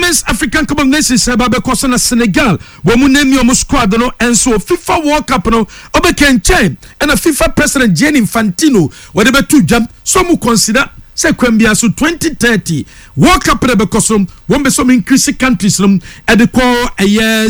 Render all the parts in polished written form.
Women's African Cup of Nations because na Senegal womu name your squad no and so FIFA World Cup no obekenche and a FIFA president Gianni Infantino whatever to jump so mu consider say kwambia so 2030 World Cup because one be some increase countries at the core a year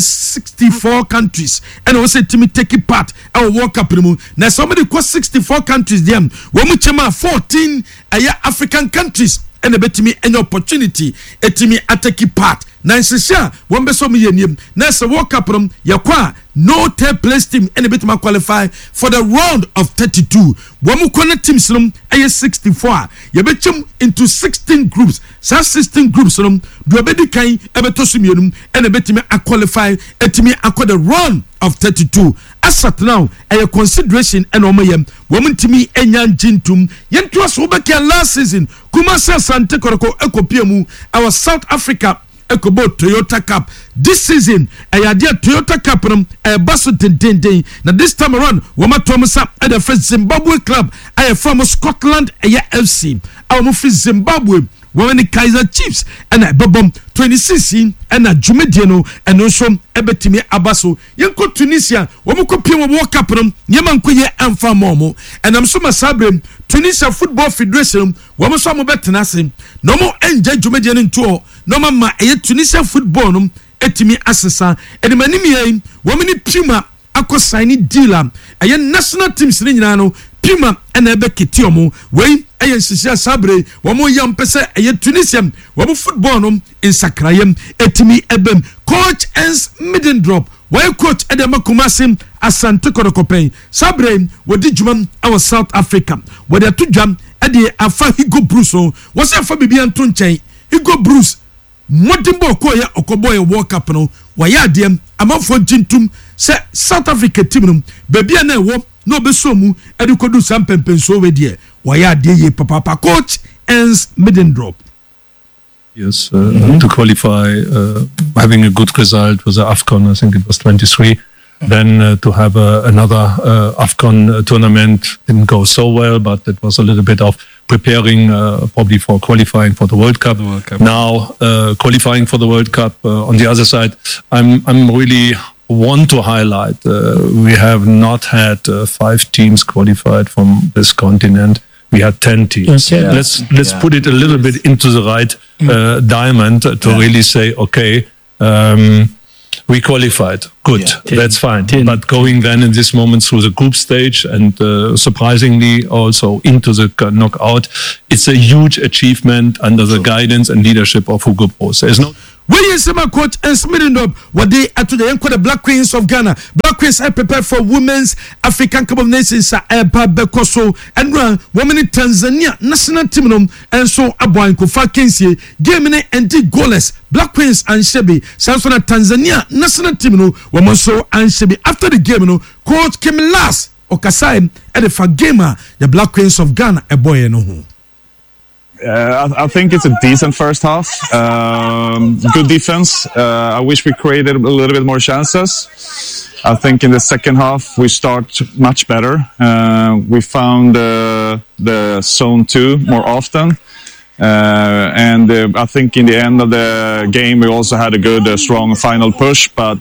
64 countries and also team take part our World Cup now somebody cost 64 countries them when we chema 14 a year African countries and a bet me any opportunity etimi ateki part na nsisia one be some yenim na se World Cup yakwa no third place team and a bit ma qualify for the round of 32 one kona teams aye 64 you bet into 16 groups so 16 groups do obedi kan ebeto sumienum and a bit me qualify etimi akwa the round of 32 asat now a consideration and omayem woman timi enya jintum yentu aso be last season Kumasi Asante Kotoko ekopiemu our South Africa Ekobo Toyota Cup this season ayadia Toyota Cup baso den na this time around woma Thomas at the first Zimbabwe club from Scotland FC our fi Zimbabwe when the Kaizer Chiefs and Bobom 2016 and Jumediano and also ebetimi abaso yenko Tunisia womuko piem World Cup nyemankoye amfa momo and I'm so masabre Tunisia Football Federation womo so mobetenase no mo enje Jumediano nto no ma Tunisia football etimi asesa enimani yen womini pima akosani dealer aye national teams ni nyina no pima and ebe kitiomo wey ayen sisia sabre womo yam pese aye Tunisia womo football no in sakrayem etimi ebem coach ends midden drop why coach Edema Kumasi Asante Kotoko sabre wodi djuma our South Africa wodi atudwam ade afa Hugo Bruce was afa bibi anto nchen Hugo Bruce modimbo koye okoboye World Cup no waya adem amafo jintum se South Africa team no bebia na ewo no besomu edukodu sampempenso we die waya ade ye papa coach ends midden drop. Yes, to qualify, having a good result was AFCON, I think it was 23. Then to have another AFCON tournament didn't go so well, but it was a little bit of preparing probably for qualifying for the World Cup. Now qualifying for the World Cup. On the other side, I'm really want to highlight we have not had 5 teams qualified from this continent. We had 10 teams. Yeah. Let's put it a little bit into the right diamond to really say, okay, we qualified. Good, that's fine. 10. But going then in this moment through the group stage and surprisingly also into the knockout, it's a huge achievement under the guidance and leadership of Hugo Broos. There's no... When you see my coach and smitten up what they are today, the Black Queens of Ghana. Black Queens are prepared for Women's African Cup of Nations Bekoso and women in Tanzania national team and so Abuan Kofa Kensie game and goalless. Black Queens and Shebi Samsona Tanzania national team woman so and Shebi after the game coach came last Okasai at the gamer the Black Queens of Ghana a boy no. I think it's a decent first half. Good defense. I wish we created a little bit more chances. I think in the second half we start much better. We found the zone 2 more often. And I think in the end of the game we also had a good, strong final push, but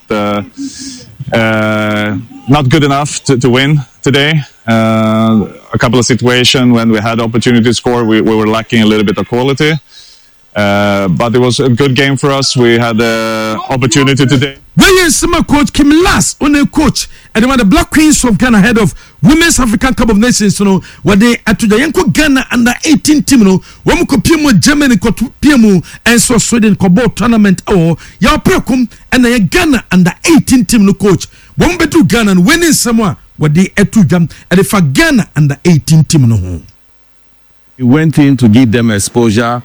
not good enough to win today. A couple of situations when we had opportunity to score, we were lacking a little bit of quality. But it was a good game for us. We had the opportunity today. When summer coach came last on a coach, and the Black Queens of Ghana head of Women's African Cup of Nations, where they at the Yanko Ghana under 18 team, when we Germany, and so Sweden Kobo tournament or Yaprekum and the Ghana under 18 team coach. When we do Ghana and winning somewhere. What they had to jump and if Ghana under 18 team no. We went in to give them exposure,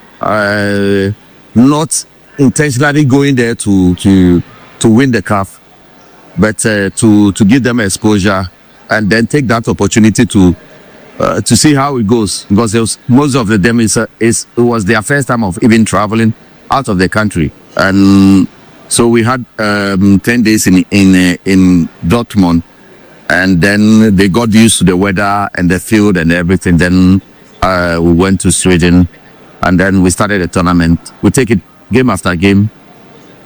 not intentionally going there to win the cup, but to give them exposure and then take that opportunity to see how it goes, because most of them it was their first time of even traveling out of the country, and so we had 10 days in Dortmund. And then they got used to the weather and the field and everything. Then we went to Sweden and then we started the tournament. We take it game after game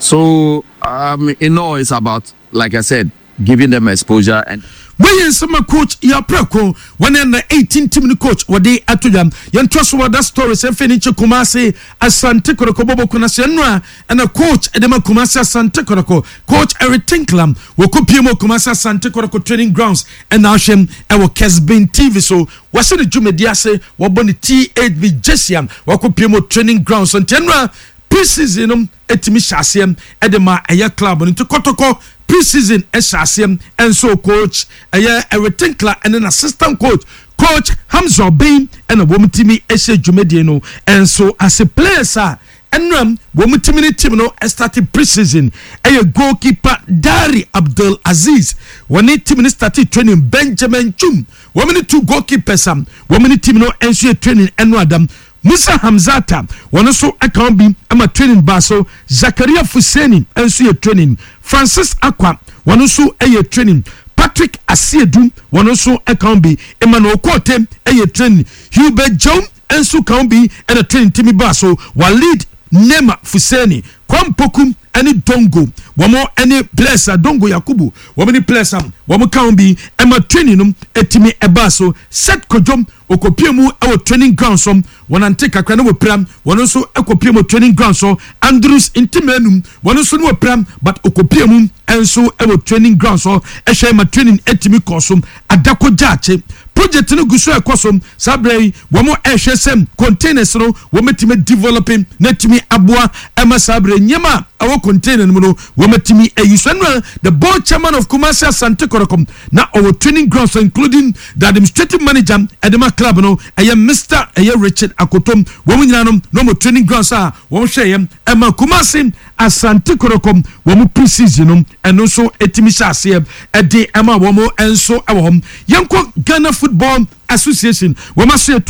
So in all, it's about, like I said, giving them exposure. And when some coach ya preko when in the 18 team coach what they atujam yan trust what that story say finish Kumasi Asante Kotoko Bobo Kunasenwa and a coach edema Kumasi Asante Kotoko coach Eric Tinklam wo kopiemo Kumasi Asante Kotoko training grounds and now shem ewo Kesbin TV so wase the jumedia say wo boni T8B Jessiam wo kopiemo training grounds and tenwa pre-season etimi hyasem edema eye club into Kotoko pre-season SRCM and so coach Eric Tinkler and an assistant coach Hamza Bain and a woman team Eshe Jumediano and so as a player sir and woman team no started pre-season a goalkeeper Dari Abdul Aziz when it team started training Benjamin Chum woman 2 goalkeepers woman team no NCA training and Adam Musa Hamzata one also account be ama training baso Zakaria Fuseni NCA training Francis Aqua one also a training Patrick Asiedu one also account be Emmanuel Kote a training Hubert John also account be and a training Timmy Baso Walid Nema Fuseni Kwampokum any Dongo one more any blesser Dongo Yakubu one many blesser one more account be Emma training etimi ebaso set kojom okopiemu our training ground some one and take a kind of pram one also okopiemu training ground so Andrews intimenum one also no pram but okopiemu and so our training ground so eshema training etimi kosum adako jache project no guso ekosom sabrei one more HSM containers no one metime developing netimi abua ema sabre nyema our container no one metime eyusanwa the board chairman of Kumasi Asante Kotoko na our training grounds including the administrative manager Edema club no Mr. Richard Akotom women no more training grounds one share Emma Kumasi Asante Kotoko one pre-season and also etimisha asem ede Emma womo and so awom yanko Ghana Football Association we must say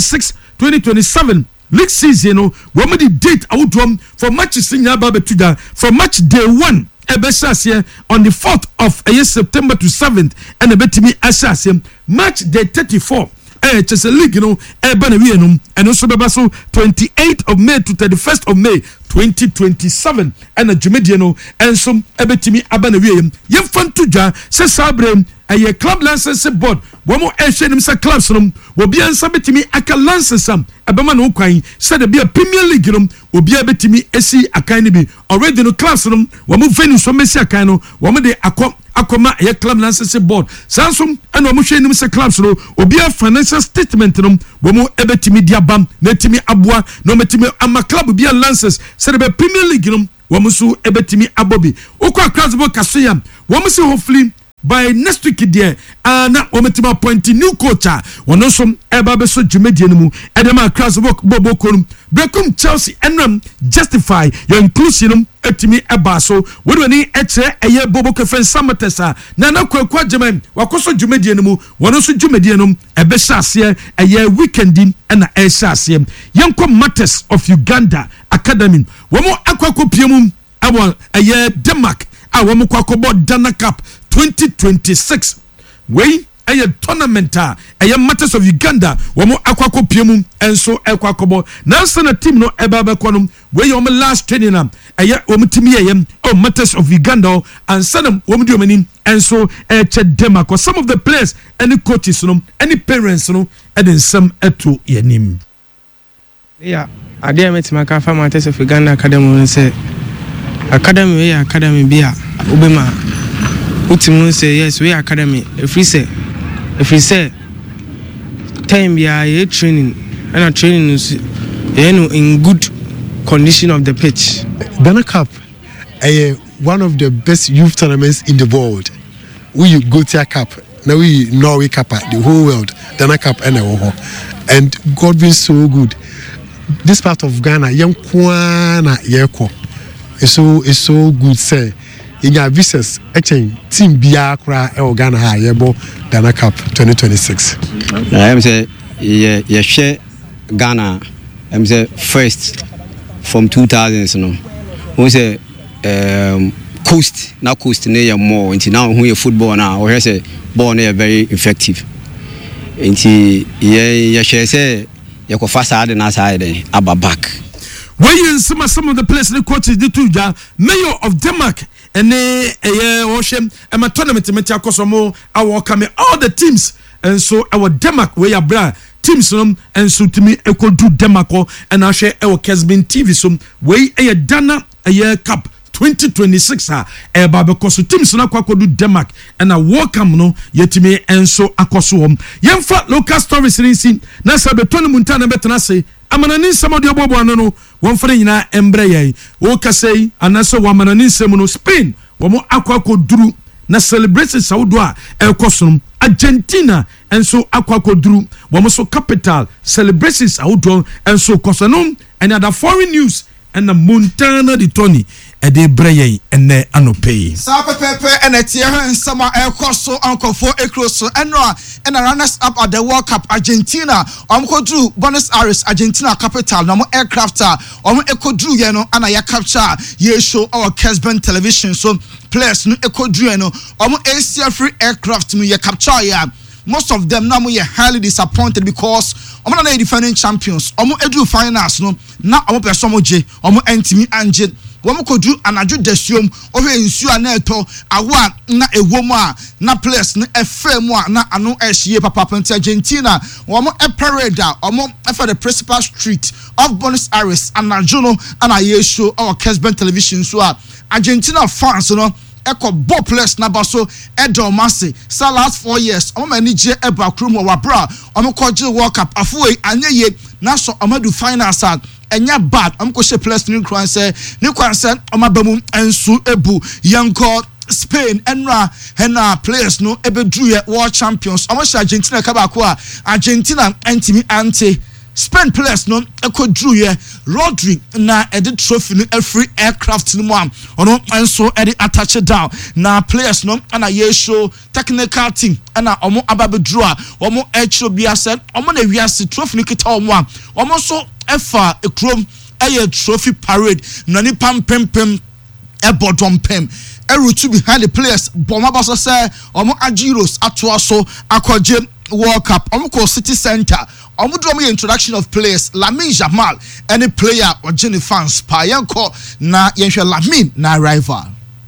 2026-2027 league season we the date outdrum for matches in Yababetuda for match day 1 Ebeshasia on the 4th of September to 7th and ebetimi Ashasia match day 34 just a league and also bebaso 28th of May to 31st of May 2027 and a Jumediano and some ebetimi abanawiem yefan tuja se sabre a club license board one more Asian clubs will be ansabetimi aka license abama no kwan said be a Premier League will be abetimi esi akani bi already no clubs one more venue so mesi akano one de akoma a club license board Samsung and one more sheni se clubs no obi a financial statement one more ebetimi diabam netimi abua no metimi ama club be a license said be Premier League wamusu ebetimi abobi okwa Krasbo Kasoyam wamusu hopefully by next week there na ometima appoint new coach one also eba beso Jumedi enu edema Krasbo Bobo Brekum Chelsea enram justify your inclusion etimi eba so when ni eche eye Bobo Kefen Samatesa na kwa German wakoso Jumedi enu one also Jumedi enu ebe shase eye weekending na e shase yanko Matters of Uganda Academy womo akwako piemu awon eye Denmark womo kwakobo Dana Cup 2026 wey a tournament a Matters of Uganda womo akwako piemu enso ekwakobo na sana team no eba be kono wey your last training am omtimi Matters of Uganda and sanam womdi omani enso eche Denmark some of the players any coaches no any parents no eden some eto yanim yeah ade metima ka fa Matters of Uganda Academy say academy academy bia obema Utimun say yes, we academy. If we say time we are training and our training is in good condition of the pitch. Dana Cup, one of the best youth tournaments in the world. We go to a cup. Now we Norway Cup the whole world. Dana Cup and God been so good. This part of Ghana, young Kwana Yeko, is so good. Say. In your visas, team Biakra Ghana Yebo Dana Cup 2026. I'm say yeah share Ghana. I'm say first from 2000s no. Who say coast near more until now who football now or say ball near very effective. Until yeah share say you go faster than us side abba back. When some of the players the coaches did too, mayor of Denmark and ocean and my tournament Kosomo, our coming all the teams and so our Denmark we are bra teams and so to me equal to Denmark and I share our Kesbin TV so we a Dana a year cup 2026 because teams na kwa do Denmark and a welcome no yetime enso akoso yemfa local stories rinsi na sabe toni muntana betena say amanani nsɛm de obobo ano no wɔmfere nyina embre yɛn wo kasei anaso wo amanani nsɛm no Spain wɔmo akwakoduru na celebrations saudo a ekosom Argentina enso akwakoduru wɔmo so capital celebrations saudo enso kosonom and other foreign news and the Montana de Tony e de breye ene anope sa pepepe ene tie han sama ekoso ankofo ekroso eno runners up at the World Cup Argentina omkodru Buenos Aires Argentina capital no aircraft ekodru ye no ana ya capture ye show our Kesben television so players no ekodru ye no Asia free aircraft no ye capture ya. Most of them now we are highly disappointed because na defending champions edu finals no na person je entimi anje kodu anaju desium nsu aneto awa na ewomu a na players na efremu a na anu ehie papa penti Argentina parade for the principal street of Buenos Aires anaju no ana ye show our Kesben television so Argentina fans no eko bo players na baso Edon Masi sa last 4 years mani je eba krum wa bra koje World Cup afuwe anyeye na so amadu finals enya bad ko she players ni kwanse omabamu ensu ebu yanko Spain enra players no ebedru ye world champions Argentina kabako Argentina entimi ante Spain players no ekodru ye Rodri na edit trophy no every aircraft no am ono enso edit attach down na players no ana ye show technical team ana omo ababedru a omo echo bia se omo na wiase trophy no kita omo so efa ekrom eye trophy parade na ni pampempem ebodom pem to behind the players bomba baso say omo agiros atoaso akoje World Cup call City Center do introduction of players Lamine Jamal any player or Jenny fans pa yanko na yenhwe Lamine na rival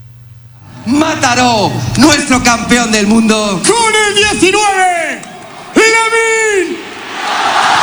Mataró nuestro campeón del mundo con el 19 Lamine